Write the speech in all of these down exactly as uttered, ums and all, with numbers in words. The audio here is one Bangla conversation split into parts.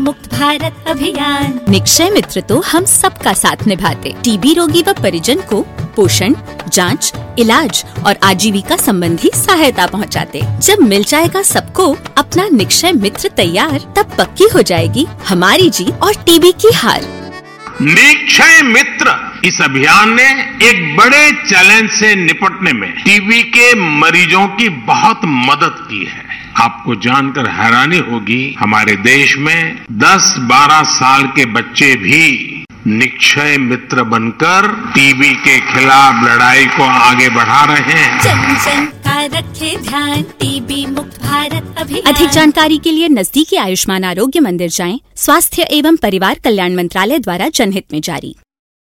मुक्त भारत अभियान। निक्षय मित्र तो हम सबका साथ निभाते, टीबी रोगी व परिजन को पोषण, जांच, इलाज और आजीविका संबंधी सहायता पहुंचाते। जब मिल जाएगा सबको अपना निक्षय मित्र तैयार, तब पक्की हो जाएगी हमारी जीत और टीबी की हार। निक्षय मित्र इस अभियान ने एक बड़े चैलेंज से निपटने में टीबी के मरीजों की बहुत मदद की है। आपको जानकर हैरानी होगी, हमारे देश में दस बारह साल के बच्चे भी निक्षय मित्र बनकर टीबी के खिलाफ लड़ाई को आगे बढ़ा रहे हैं। जन जन का रखे ध्यान, टीबी मुक्त भारत अभियान। अधिक जानकारी के लिए नजदीकी आयुष्मान आरोग्य मंदिर जाएं। स्वास्थ्य एवं परिवार कल्याण मंत्रालय द्वारा जनहित में जारी।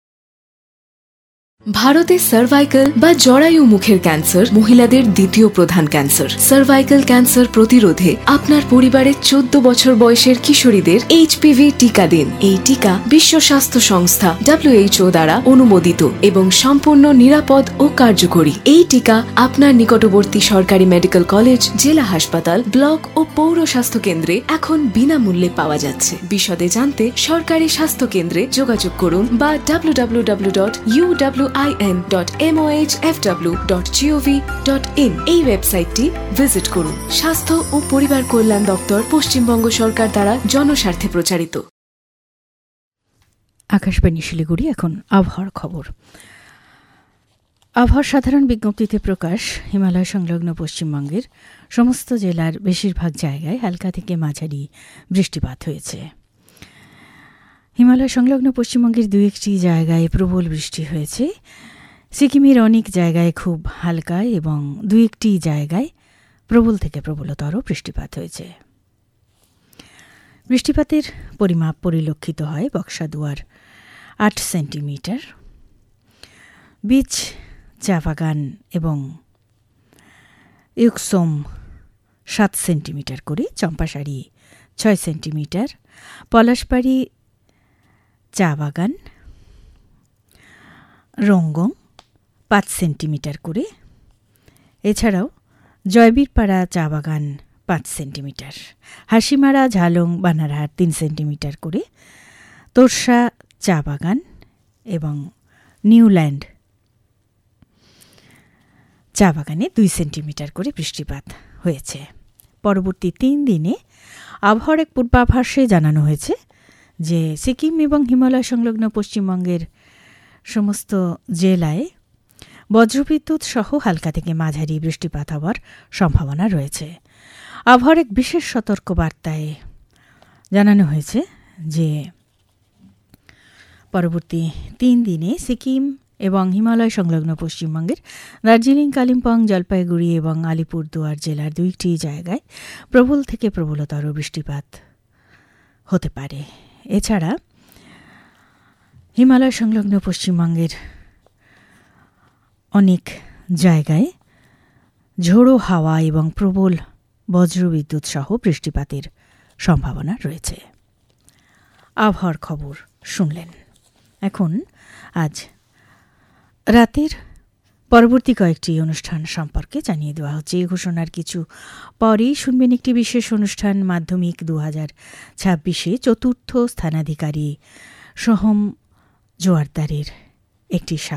ভারতে সার্ভাইকাল বা জরায়ু মুখের ক্যান্সার মহিলাদের দ্বিতীয় প্রধান ক্যান্সার। সার্ভাইকাল ক্যান্সার প্রতিরোধে আপনার পরিবারের চোদ্দ বছর বয়সের কিশোরীদের এইচপিভি টিকা দিন। এই টিকা বিশ্ব স্বাস্থ্য সংস্থা ডব্লিউএইচও দ্বারা অনুমোদিত এবং সম্পূর্ণ নিরাপদ ও কার্যকরী। এই টিকা আপনার নিকটবর্তী সরকারি মেডিকেল কলেজ, জেলা হাসপাতাল, ব্লক ও পৌর স্বাস্থ্য কেন্দ্রে এখন বিনামূল্যে পাওয়া যাচ্ছে। বিশদে জানতে সরকারি স্বাস্থ্য কেন্দ্রে যোগাযোগ করুন বা W W W dot U W I N dot M O H F W dot G O V dot in এই ওয়েবসাইটটি ভিজিট করুন। স্বাস্থ্য ও পরিবার কল্যাণ দপ্তর, পশ্চিমবঙ্গ সরকার দ্বারা জনস্বার্থে প্রচারিত। আকাশবাণী শিলিগুড়ি। এখন আবহাওয়ার খবর। আবহাওয়ার সাধারণ বিজ্ঞপ্তিতে প্রকাশ, হিমালয় সংলগ্ন পশ্চিমবঙ্গের সমস্ত জেলার বেশিরভাগ জায়গায় হালকা থেকে মাঝারি বৃষ্টিপাত হয়েছে। হিমালয় সংলগ্ন পশ্চিমবঙ্গের দু একটি জায়গায় প্রবল বৃষ্টি হয়েছে। সিকিমের অনেক জায়গায় খুব হালকা এবং দু একটি জায়গায় প্রবল থেকে প্রবলতর বৃষ্টিপাত হয়েছে। বৃষ্টিপাতের পরিমাপ পরিলক্ষিত হয় বক্সাদুয়ার আট সেন্টিমিটার, বীচ, চা বাগান এবং ইউকসোম সাত সেন্টিমিটার করে, চম্পাশাড়ি ছয় সেন্টিমিটার, পলাশবাড়ি, চা বাগান, রঙ্গং পাঁচ সেন্টিমিটার করে, এছাড়াও জয়বীরপাড়া চা বাগান পাঁচ সেন্টিমিটার, হাসিমারা, ঝালং, বানারহাট তিন সেন্টিমিটার করে, তোরসা চা বাগান এবং নিউল্যান্ড চা বাগানে দুই সেন্টিমিটার করে বৃষ্টিপাত হয়েছে। পরবর্তী তিন দিনে আবহাওয়ার এক পূর্বাভাসে জানানো হয়েছে যে সিকিম এবং হিমালয় সংলগ্ন পশ্চিমবঙ্গের সমস্ত জেলায় বজ্রবিদ্যুৎ সহ হালকা থেকে মাঝারি বৃষ্টিপাত হওয়ার সম্ভাবনা রয়েছে। আবহাওয়ার এক বিশেষ সতর্কবার্তায় জানানো হয়েছে যে পরবর্তী তিন দিনে সিকিম এবং হিমালয় সংলগ্ন পশ্চিমবঙ্গের দার্জিলিং, কালিম্পং, জলপাইগুড়ি এবং আলিপুরদুয়ার জেলার দুইটি জায়গায় প্রবল থেকে প্রবলতর বৃষ্টিপাত হতে পারে। এছাড়া হিমালয় সংলগ্ন পশ্চিমবঙ্গের অনেক জায়গায় ঝোড়ো হাওয়া এবং প্রবল বজ্রবিদ্যুৎ সহ বৃষ্টিপাতের সম্ভাবনা রয়েছে। আবহাওয়ার খবর শুনলেন। এখন আজ রাতের পরবর্তী কয়েকটি অনুষ্ঠান সম্পর্কে জানিয়ে দেওয়া হচ্ছে। এই ঘোষণার কিছু পরেই শুনবেন একটি বিশেষ অনুষ্ঠান, মাধ্যমিক দু হাজার ছাব্বিশে চতুর্থ স্থানাধিকারী সোহম জোয়ারদারের একটি